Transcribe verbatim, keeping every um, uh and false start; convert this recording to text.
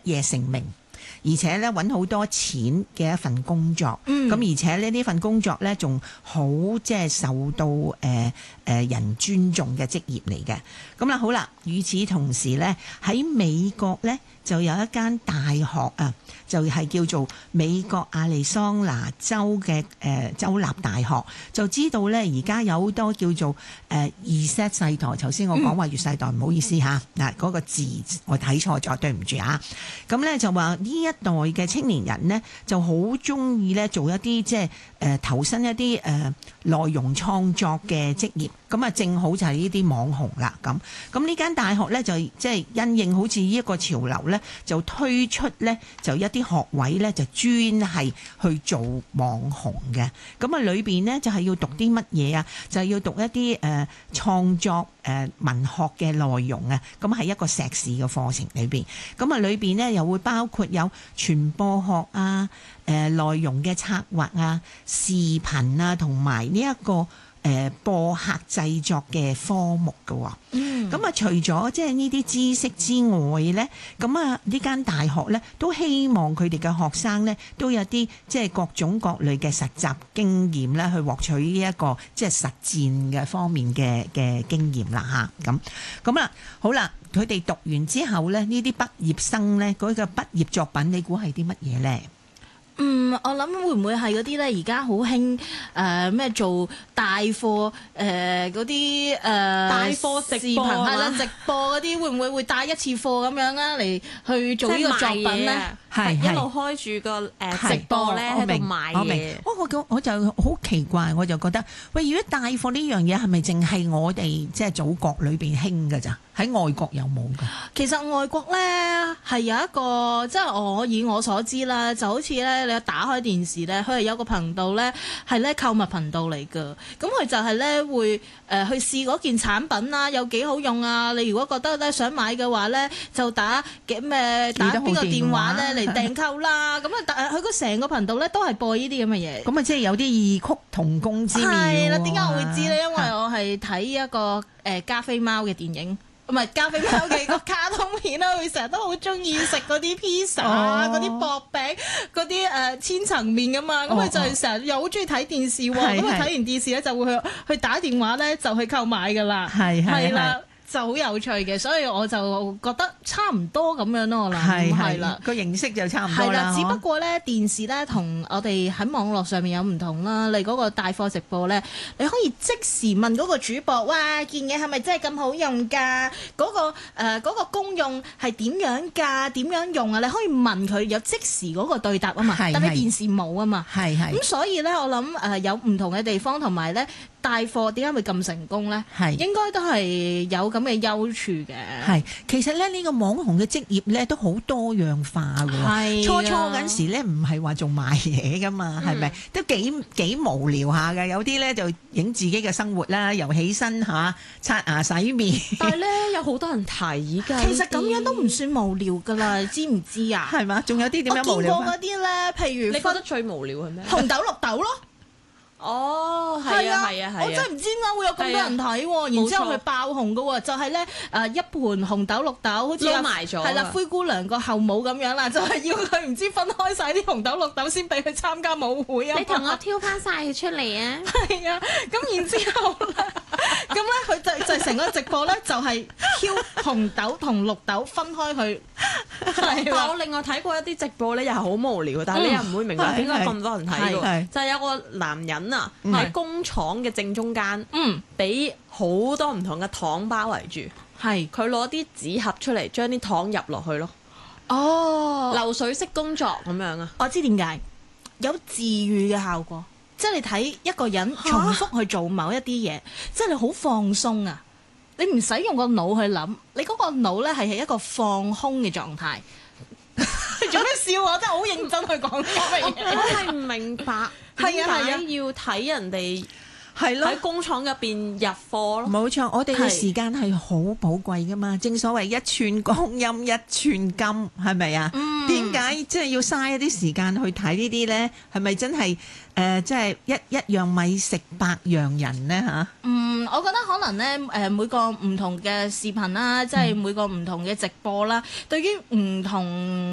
夜成名。而且咧揾好多錢嘅一份工作，咁、嗯、而且咧呢份工作咧仲好即係受到誒誒、呃、人尊重嘅職業嚟嘅。咁啦好啦，與此同時咧喺美國咧就有一間大學啊，就係、是、叫做美國亞利桑那州嘅誒、呃、州立大學，就知道咧而家有好多叫做誒、呃、Z 世代。頭先我講話 Z 世代，唔、嗯、好意思嚇，嗱、那、嗰個字我睇錯咗，對唔住啊。咁咧就話呢一代嘅青年人呢，就好中意咧做一啲即係誒投身一啲誒內容創作嘅職業，咁啊正好就係呢啲網紅啦。咁咁呢間大學咧就即係因應好似呢一個潮流咧，就推出咧就一啲學位咧就專係去做網紅嘅。咁啊裏邊呢，就係要讀啲乜嘢啊？就係要讀一啲誒創作誒文學嘅內容啊。咁係一個碩士嘅課程裏邊，咁啊裏邊呢，又會包括有傳播學啊、誒、呃、內容嘅策劃啊、視頻啊，同埋呢一個誒、呃、播客製作嘅科目嘅、哦。嗯，咁啊，除咗即係呢啲知識之外咧，咁啊呢間大學咧都希望佢哋嘅學生咧都有啲即係各種各類嘅實習經驗咧，去獲取呢一個即係實踐嘅方面嘅嘅經驗啦吓，咁咁啦，好啦。佢哋讀完之後咧，呢啲畢業生咧，嗰個畢業作品，你估係啲乜嘢咧？ 嗯，我諗會唔會係嗰啲咧？而家好興誒咩做帶貨誒嗰啲誒帶貨直播係啦，直播嗰啲會唔會會帶一次貨咁樣啊嚟去做呢個作品咧？ 係一路開住個誒直播咧喺度賣嘢。 我我我就好奇怪，我就覺得喂，如果帶貨呢樣嘢係咪淨係我哋即係祖國裏邊興㗎咋？喺外國有冇㗎？ 其實外國咧係有一個，即係我以我所知啦，就好似咧你打開電視咧，佢係有個頻道咧係咧購物頻道嚟㗎。咁佢就係咧會誒、呃、去試嗰件產品啦，有幾好用啊！你如果覺得咧想買嘅話咧，就打幾咩打邊個電話咧嚟訂購啦。咁啊，佢個成個頻道咧都係播呢啲咁嘅嘢。 咁啊，即係有啲異曲同工之妙。 係啦，點解我會知咧？因為我係睇一個誒、呃、加菲貓嘅電影。唔係加菲貓嘅個卡通片啦，佢成日都好中意食嗰啲披薩啊、嗰啲薄餅、嗰啲誒千層麵噶嘛，咁佢、哦、就係成日又好中意睇電視喎，咁佢睇完電視咧就會去去打電話咧就去購買噶啦，係係啦。就好有趣嘅，所以我就覺得差唔多咁樣咯，我諗係係啦， 個形式就差唔多啦。 係啦，只不過咧電視咧同我哋喺網絡上面有唔同啦。你嗰個帶貨直播咧，你可以即時問嗰個主播，哇，件嘢係咪真係咁好用㗎？嗰、嗰個誒嗰、呃嗰個功用係點樣㗎？點樣用啊？你可以問佢有即時嗰個對答啊嘛。但係電視冇啊嘛。係係。咁所以咧，我諗誒、呃、有唔同嘅地方，同埋咧帶貨點解會咁成功咧？係應該都係有咁嘅優處嘅。係其實咧呢、呢個網紅嘅職業咧都好多樣化㗎。係初初嗰陣時咧唔係話做賣嘢㗎嘛，係咪、嗯、都幾幾無聊下㗎？有啲咧就影自己嘅生活啦，由起身嚇刷牙洗面。 但係咧有好多人睇㗎。 其實咁樣都唔算無聊㗎啦，你知唔知啊？ 係嘛？仲有啲點樣無聊？ 我見過嗰啲咧，譬如你覺得最無聊係咩？ 紅豆綠豆咯。 哦，係啊，係啊，係啊！ 我真係唔知點解會有咁多人睇喎，然之後佢爆紅嘅喎，就係咧誒一盤紅豆綠豆，好似撈埋咗，係啦，灰姑娘個後母咁樣啦，就係要佢唔知分開晒啲紅豆綠豆先俾佢參加舞會啊！ 你同我挑翻晒佢出嚟啊！ 係啊，咁然之後咧，咁咧佢就就成個直播咧就係挑紅豆同綠豆分開去。 但係我另外睇過一啲直播咧，又係好無聊，但係你又唔會明白點解咁多人睇喎。就係有個男人啊喺工廠嘅正中間，嗯，俾好多唔同嘅糖包圍住，係佢攞啲紙盒出嚟，將啲糖入落去咯。哦，流水式工作咁樣啊！ 我知點解有治癒嘅效果，即係你睇一個人重複去做某一啲嘢，即係你好放鬆啊！你唔使用個腦去諗，你嗰個腦咧係係一個放空嘅狀態。做咩笑啊？真係好認真去講呢樣嘢。 我係唔明白點解要睇人哋係咯喺工廠入邊入貨咯。 冇錯，我哋嘅時間係好寶貴噶嘛。正所謂一寸光陰一寸金，係咪啊？點解即係要嘥一啲時間去睇呢啲咧？係咪真係誒，即係一一樣米食百樣人咧嚇？ 嗯，我覺得可能咧誒，每個唔同嘅視頻啦，即係每個唔同嘅直播啦，對於唔同